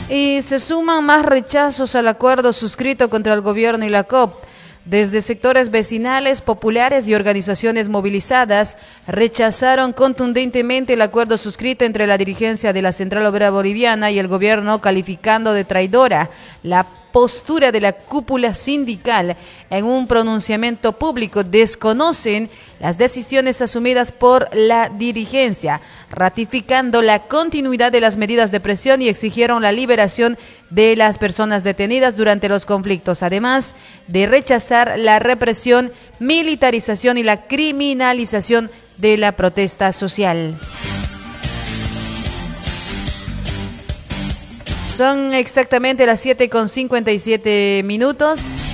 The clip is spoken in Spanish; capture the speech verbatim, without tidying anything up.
Y se suman más rechazos al acuerdo suscrito contra el gobierno y la C O P. Desde sectores vecinales, populares y organizaciones movilizadas rechazaron contundentemente el acuerdo suscrito entre la dirigencia de la Central Obrera Boliviana y el gobierno, calificando de traidora la postura de la cúpula sindical. En un pronunciamiento público desconocen las decisiones asumidas por la dirigencia, ratificando la continuidad de las medidas de presión y exigieron la liberación de las personas detenidas durante los conflictos, además de rechazar la represión, militarización y la criminalización de la protesta social. Son exactamente las siete con cincuenta y siete minutos.